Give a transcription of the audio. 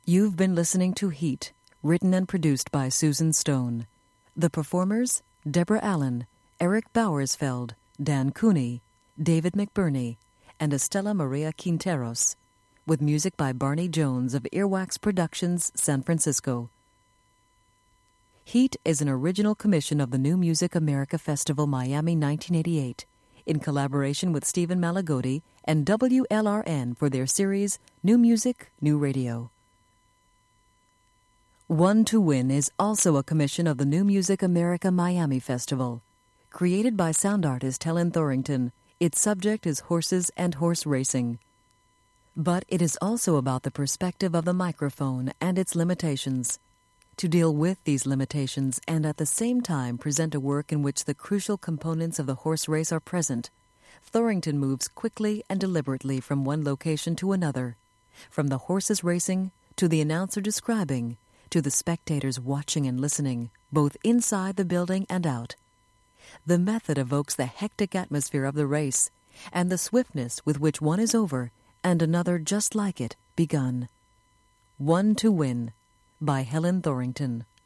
You've been listening to Heat, written and produced by Susan Stone. The performers, Deborah Allen, Eric Bowersfeld, Dan Cooney, David McBurney, and Estela Maria Quinteros, with music by Barney Jones of Earwax Productions, San Francisco. Heat is an original commission of the New Music America Festival Miami 1988, in collaboration with Stephen Malagodi and WLRN for their series New Music, New Radio. One to Win is also a commission of the New Music America Miami Festival. Created by sound artist Helen Thorington, its subject is horses and horse racing. But it is also about the perspective of the microphone and its limitations. To deal with these limitations and at the same time present a work in which the crucial components of the horse race are present, Thorington moves quickly and deliberately from one location to another, from the horses racing to the announcer describing, to the spectators watching and listening, both inside the building and out. The method evokes the hectic atmosphere of the race and the swiftness with which one is over and another just like it begun. One to Win by Helen Thorington.